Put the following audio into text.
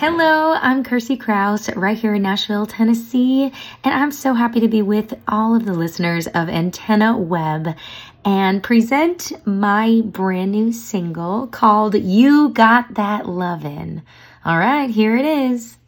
Hello, I'm Kirsty Krause right here in Nashville, Tennessee, and I'm so happy to be with all of the listeners of Antenna Web and present my brand new single called You Got That Lovin'. All right, here it is.